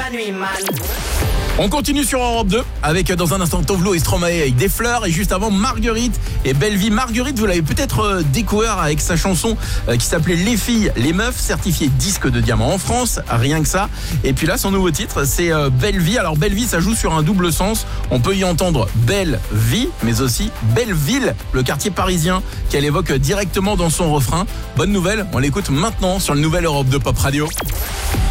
la nuit, man. On continue sur Europe 2 avec dans un instant Tovlo et Stromae avec des fleurs et juste avant Marguerite et Belle Vie. Marguerite, vous l'avez peut-être découvert avec sa chanson qui s'appelait Les filles, les meufs, certifié disque de diamant en France, rien que ça. Et puis là son nouveau titre c'est Belle Vie. Alors Belle Vie ça joue sur un double sens, on peut y entendre Belle Vie mais aussi Belle Ville, le quartier parisien qu'elle évoque directement dans son refrain. Bonne nouvelle, on l'écoute maintenant sur le nouvel Europe 2 Pop Radio.